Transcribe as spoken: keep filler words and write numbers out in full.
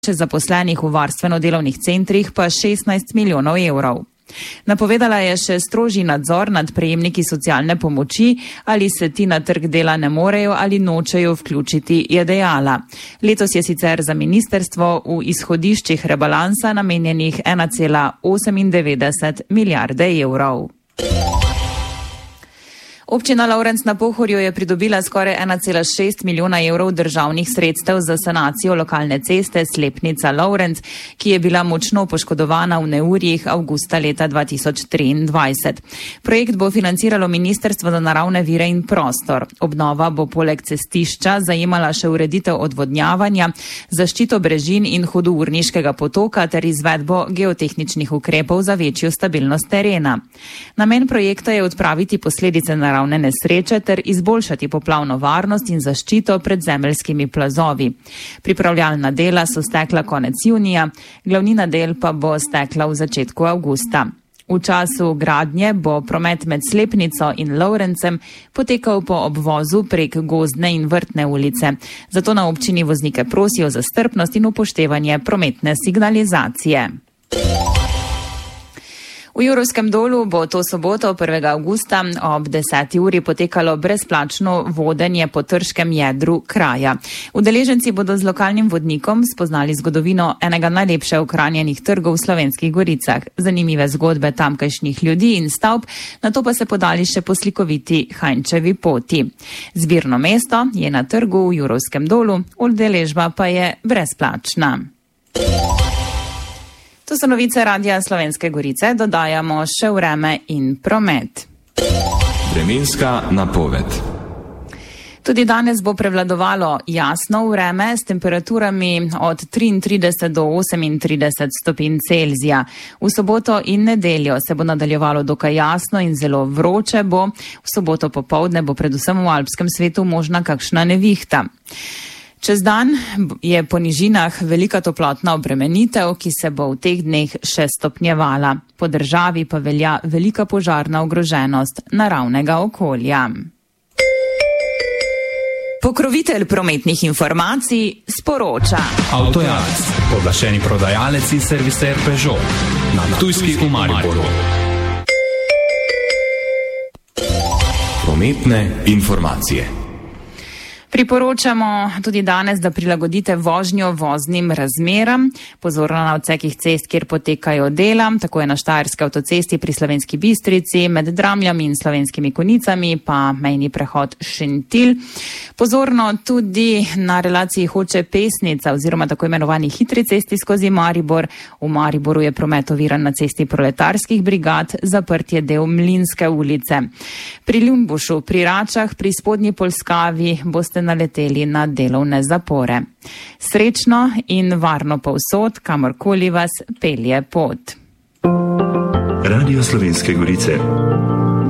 zaposlenih v varstveno-delovnih centrih pa šestnajst milijonov evrov. Napovedala je še strožji nadzor nad prejemniki socialne pomoči, ali se ti na trg dela ne morejo ali nočejo vključiti, je dejala. Letos je sicer za ministrstvo v izhodiščih rebalansa namenjenih ena cela osemindevetdeset milijarde evrov. Občina Lovrenc na Pohorju je pridobila skoraj ena cela šest milijona evrov državnih sredstev za sanacijo lokalne ceste Slepnica Lovrenc, ki je bila močno poškodovana v neurjih avgusta leta dva tisoč triindvajset. Projekt bo financiralo Ministrstvo za naravne vire in prostor. Obnova bo poleg cestišča zajemala še ureditev odvodnjavanja, zaščito brežin in hudourniškega potoka ter izvedbo geotehničnih ukrepov za večjo stabilnost terena. Namen projekta je odpraviti posledice naravne nesreče ter izboljšati poplavno varnost in zaščito pred zemeljskimi plazovi. Pripravljalna dela so stekla konec junija, glavnina del pa bo stekla v začetku avgusta. V času gradnje bo promet med Slepnico in Lovrencem potekal po obvozu prek Gozdne in Vrtne ulice. Zato na občini voznike prosijo za strpnost in upoštevanje prometne signalizacije. V Jurovskem dolu bo to soboto prvega avgusta ob deseti uri potekalo brezplačno vodenje po trškem jedru kraja. Udeleženci bodo z lokalnim vodnikom spoznali zgodovino enega najlepše ohranjenih trgov v Slovenskih goricah, zanimive zgodbe tamkajšnjih ljudi in stavb, nato pa se podali še po slikoviti Hajnčevi poti. Zbirno mesto je na trgu v Jurovskem dolu, udeležba pa je brezplačna. To so novice Radia Slovenske Gorice, dodajamo še vreme in promet. Vremenska napoved. Tudi danes bo prevladovalo jasno vreme s temperaturami od triintrideset do osemintrideset stopinj Celzija. V soboto in nedeljo se bo nadaljevalo dokaj jasno in zelo vroče bo. V soboto popoldne bo predvsem v alpskem svetu možna kakšna nevihta. Čez dan je po nižinah velika toplotna obremenitev, ki se bo v teh dneh še stopnjevala. Po državi pa velja velika požarna ogroženost naravnega okolja. Pokrovitelj prometnih informacij sporoča. Avtojalec, oglašeni prodajalec in serviser Peugeot na Ptujski v Mariboru. Prometne informacije. Priporočamo tudi danes, da prilagodite vožnjo voznim razmeram. Pozorno na odsekih cest, kjer potekajo dela, tako je na Štajerski avtocesti pri Slovenski Bistrici, med Dramljami in Slovenskimi Konicami, pa mejni prehod Šentilj. Pozorno tudi na relaciji Hoče-Pesnica oziroma tako imenovani hitri cesti skozi Maribor. V Mariboru je promet oviran na cesti proletarskih brigad, zaprt je del Mlinske ulice. Pri Ljumbušu, pri Račah, pri Spodnji Polskavi boste naleteli na delovne zapore. Srečno in varno povsod, kamorkoli vas pelje pot. Radio Slovenske Gorice.